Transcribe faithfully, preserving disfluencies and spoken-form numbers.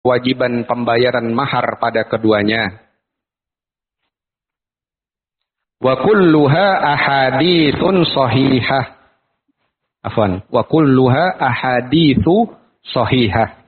kewajiban pembayaran mahar pada keduanya. Wa kulluha ahaditsun shahihah. Afwan, wa kulluha ahaditsu shahihah.